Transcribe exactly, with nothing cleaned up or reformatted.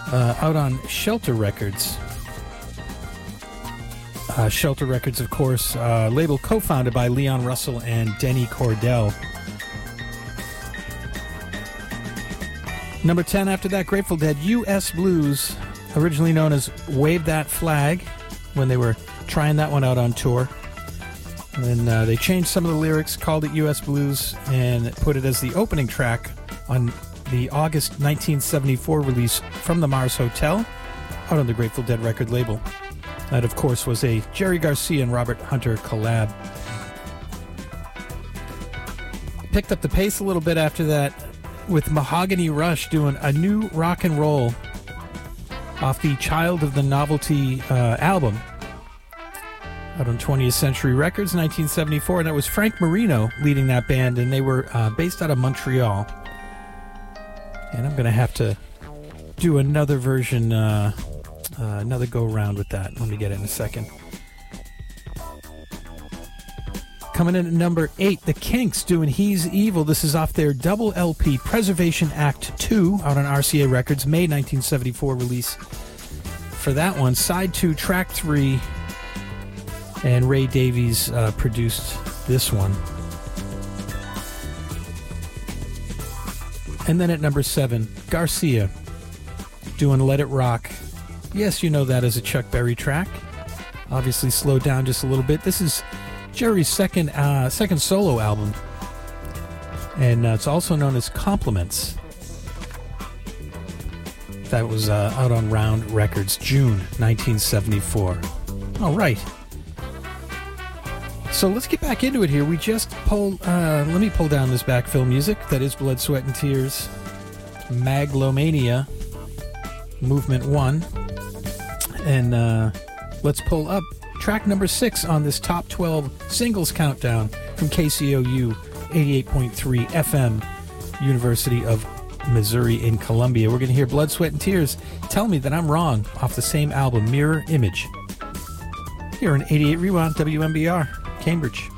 uh, out on Shelter Records. Uh, Shelter Records, of course, uh, label co-founded by Leon Russell and Denny Cordell. Number ten after that, Grateful Dead, U S Blues, originally known as Wave That Flag, when they were trying that one out on tour. And then uh, they changed some of the lyrics, called it U S Blues, and put it as the opening track on the August nineteen seventy-four release From the Mars Hotel, out on the Grateful Dead record label. That, of course, was a Jerry Garcia and Robert Hunter collab. Picked up the pace a little bit after that with Mahogany Rush doing a new rock and roll off the Child of the Novelty uh, album out on twentieth Century Records, nineteen seventy-four, and that was Frank Marino leading that band, and they were uh, based out of Montreal. And I'm going to have to do another version, uh, uh, another go-around with that. Let me get it in a second. Coming in at number eight, The Kinks doing He's Evil. This is off their double L P, Preservation Act two, out on R C A Records, May nineteen seventy-four release. For that one, side two, track three, and Ray Davies uh, produced this one. And then at number seven, Garcia doing Let It Rock. Yes, you know that as a Chuck Berry track. Obviously slowed down just a little bit. This is Jerry's second uh, second solo album, and uh, it's also known as Compliments. That was uh, out on Round Records, June nineteen seventy-four. All right. So let's get back into it here. We just pulled, uh, let me pull down this backfill music. That is Blood, Sweat, and Tears, Maglomania, Movement one. And uh, let's pull up track number six on this top twelve singles countdown from K C O U eighty-eight point three F M, University of Missouri in Columbia. We're going to hear Blood, Sweat, and Tears, Tell Me That I'm Wrong, off the same album, Mirror Image. Here on eighty-eight Rewind, W M B R, Cambridge.